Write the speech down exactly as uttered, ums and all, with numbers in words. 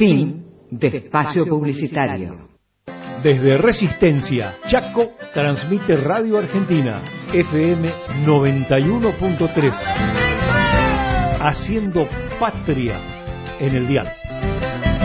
Fin de espacio publicitario. Desde Resistencia, Chaco, transmite Radio Argentina, F M noventa y uno punto tres. Haciendo patria en el dial.